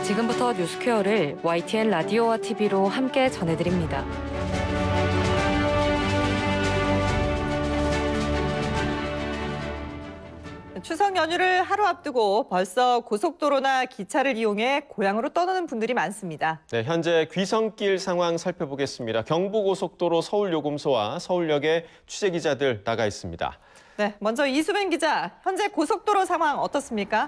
지금부터 뉴스퀘어를 YTN 라디오와 TV로 함께 전해드립니다. 추석 연휴를 하루 앞두고 벌써 고속도로나 기차를 이용해 고향으로 떠나는 분들이 많습니다. 네, 현재 귀성길 상황 살펴보겠습니다. 경부고속도로 서울요금소와 서울역에 취재기자들 나가 있습니다. 네, 먼저 이수빈 기자, 현재 고속도로 상황 어떻습니까?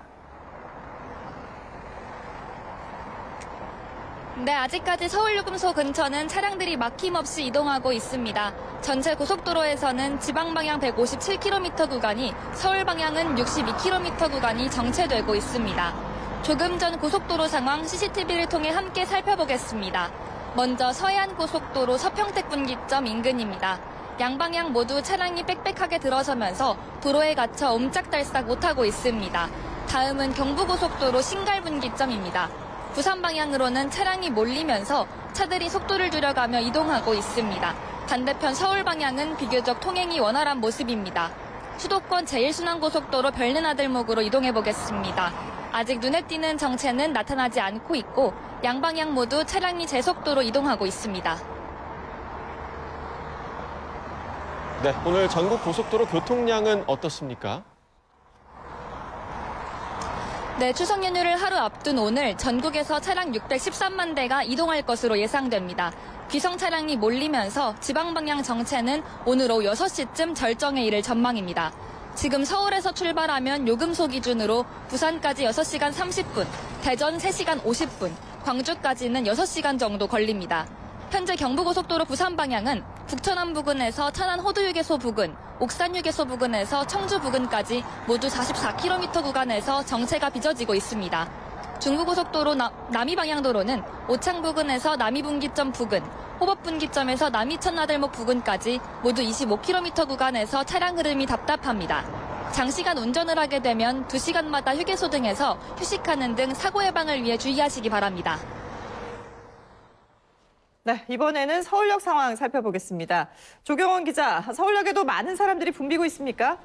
네, 아직까지 서울요금소 근처는 차량들이 막힘없이 이동하고 있습니다. 전체 고속도로에서는 지방 방향 157km 구간이, 서울 방향은 62km 구간이 정체되고 있습니다. 조금 전 고속도로 상황 CCTV를 통해 함께 살펴보겠습니다. 먼저 서해안고속도로 서평택 분기점 인근입니다. 양방향 모두 차량이 빽빽하게 들어서면서 도로에 갇혀 옴짝달싹 못하고 있습니다. 다음은 경부고속도로 신갈 분기점입니다. 부산 방향으로는 차량이 몰리면서 차들이 속도를 줄여가며 이동하고 있습니다. 반대편 서울 방향은 비교적 통행이 원활한 모습입니다. 수도권 제1순환고속도로 별내나들목으로 이동해보겠습니다. 아직 눈에 띄는 정체는 나타나지 않고 있고 양방향 모두 차량이 제속도로 이동하고 있습니다. 네, 오늘 전국 고속도로 교통량은 어떻습니까? 네, 추석 연휴를 하루 앞둔 오늘 전국에서 차량 613만 대가 이동할 것으로 예상됩니다. 귀성 차량이 몰리면서 지방 방향 정체는 오늘 오후 6시쯤 절정에 이를 전망입니다. 지금 서울에서 출발하면 요금소 기준으로 부산까지 6시간 30분, 대전 3시간 50분, 광주까지는 6시간 정도 걸립니다. 현재 경부고속도로 부산 방향은 북천안 부근에서 천안 호두유계소 부근, 옥산유계소 부근에서 청주 부근까지 모두 44km 구간에서 정체가 빚어지고 있습니다. 중부고속도로 남이방향도로는 오창 부근에서 남이분기점 부근, 호법분기점에서 남이천나들목 부근까지 모두 25km 구간에서 차량 흐름이 답답합니다. 장시간 운전을 하게 되면 2시간마다 휴게소 등에서 휴식하는 등 사고 예방을 위해 주의하시기 바랍니다. 네, 이번에는 서울역 상황 살펴보겠습니다. 조경원 기자, 서울역에도 많은 사람들이 붐비고 있습니까?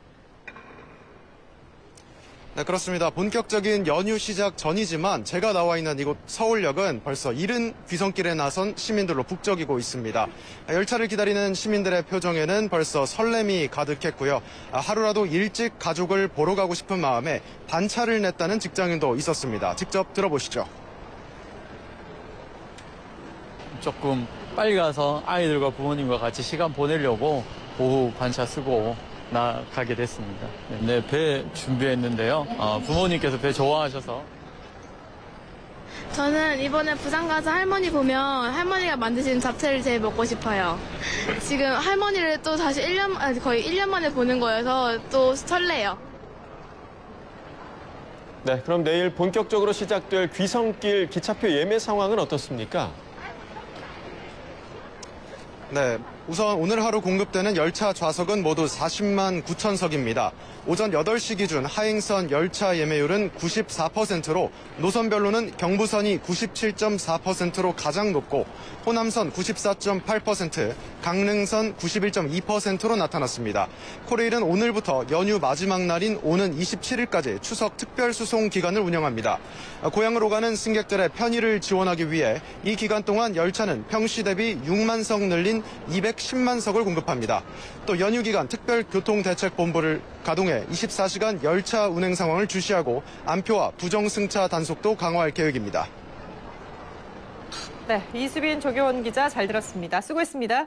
네, 그렇습니다. 본격적인 연휴 시작 전이지만 제가 나와 있는 이곳 서울역은 벌써 이른 귀성길에 나선 시민들로 북적이고 있습니다. 열차를 기다리는 시민들의 표정에는 벌써 설렘이 가득했고요. 하루라도 일찍 가족을 보러 가고 싶은 마음에 반차를 냈다는 직장인도 있었습니다. 직접 들어보시죠. 조금 빨리 가서 아이들과 부모님과 같이 시간 보내려고 오후 반차 쓰고 나가게 됐습니다. 네, 배 준비했는데요. 부모님께서 배 좋아하셔서. 저는 이번에 부산 가서 할머니 보면 할머니가 만드신 잡채를 제일 먹고 싶어요. 지금 할머니를 또 다시 거의 1년 만에 보는 거여서 또 설레요. 네, 그럼 내일 본격적으로 시작될 귀성길 기차표 예매 상황은 어떻습니까? 네, 우선 오늘 하루 공급되는 열차 좌석은 모두 40만 9천석입니다. 오전 8시 기준 하행선 열차 예매율은 94%로 노선별로는 경부선이 97.4%로 가장 높고 호남선 94.8%, 강릉선 91.2%로 나타났습니다. 코레일은 오늘부터 연휴 마지막 날인 오는 27일까지 추석 특별수송 기간을 운영합니다. 고향으로 가는 승객들의 편의를 지원하기 위해 이 기간 동안 열차는 평시 대비 6만 석 늘린 210만 석을 공급합니다. 또 연휴 기간 특별교통대책본부를 가동해 24시간 열차 운행 상황을 주시하고 안표와 부정승차 단속도 강화할 계획입니다. 네, 이수빈, 조경원 기자 잘 들었습니다. 수고했습니다.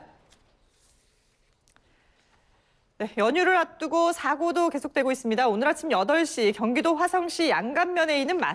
네, 연휴를 앞두고 사고도 계속되고 있습니다. 오늘 아침 8시 경기도 화성시 양감면에 있는